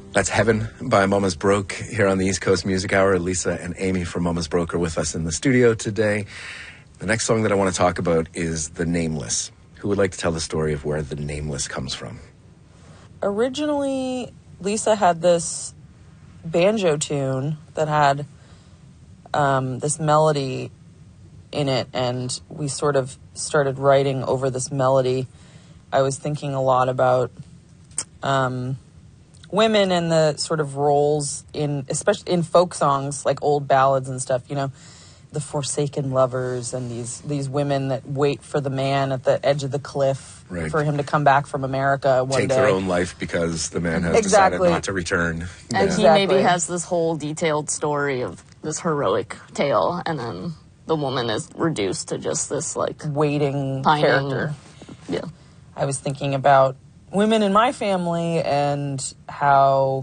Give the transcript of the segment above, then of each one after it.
That's Heaven by Mama's Broke here on the East Coast Music Hour. Lisa and Amy from Mama's Broke are with us in the studio today. The next song that I want to talk about is The Nameless. Who would like to tell the story of where The Nameless comes from? Originally, Lisa had this banjo tune that had this melody in it, and we sort of started writing over this melody. I was thinking a lot about women and the sort of roles especially in folk songs, like old ballads and stuff, the forsaken lovers and these women that wait for the man at the edge of the cliff for him to come back from America one day. Take their own life because the man has decided not to return. And he maybe has this whole detailed story of this heroic tale, and then the woman is reduced to just this, waiting pining character. Yeah. I was thinking about women in my family and how,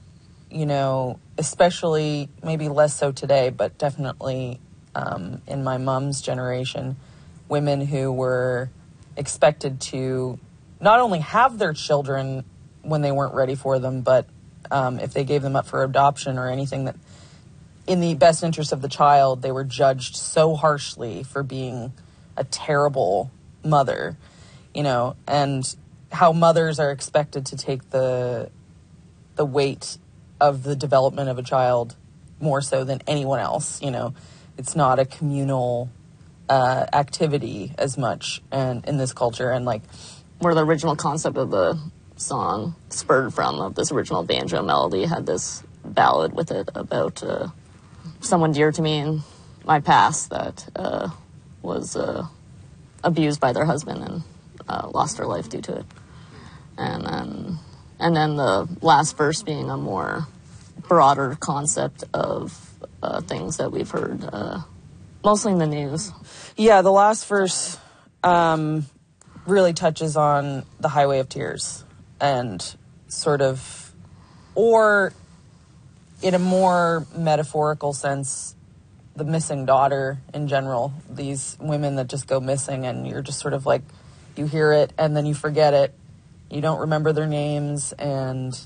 especially maybe less so today, but definitely in my mom's generation, women who were expected to not only have their children when they weren't ready for them, but if they gave them up for adoption or anything that in the best interest of the child, they were judged so harshly for being a terrible mother, and how mothers are expected to take the weight of the development of a child more so than anyone else. It's not a communal activity as much and in this culture, and where the original concept of the song spurred from of this original banjo melody had this ballad with it about someone dear to me in my past that was abused by their husband and lost their life due to it. And then the last verse being a more broader concept of things that we've heard, mostly in the news. Yeah, the last verse really touches on the Highway of Tears and sort of, or in a more metaphorical sense, the missing daughter in general. These women that just go missing and you're just sort of you hear it and then you forget it. You don't remember their names, and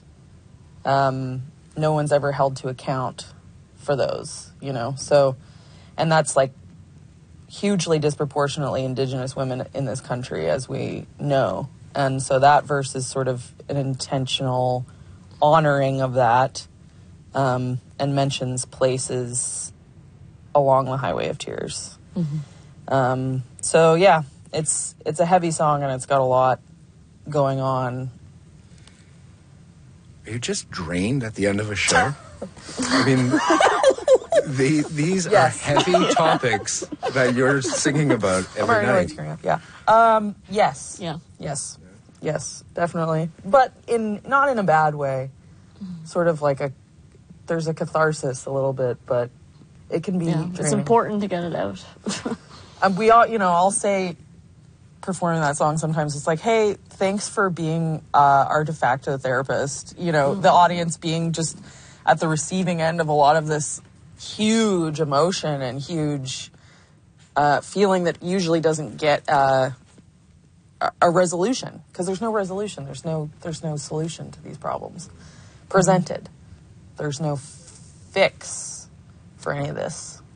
no one's ever held to account for those, So, and that's hugely disproportionately Indigenous women in this country, as we know. And so that verse is sort of an intentional honoring of that, and mentions places along the Highway of Tears. Mm-hmm. So yeah, it's a heavy song and it's got a lot going on. Are you just drained at the end of a show? I mean, these are heavy topics that you're singing about every night. Yeah. Yes. Yeah. Yes, definitely. But not in a bad way. Sort of there's a catharsis a little bit, but it can be draining. It's important to get it out. We all, I'll say, performing that song sometimes, it's hey, thanks for being our de facto therapist. The audience being just at the receiving end of a lot of this huge emotion and huge feeling that usually doesn't get a resolution, because there's no resolution. There's no solution to these problems presented. There's no fix for any of this.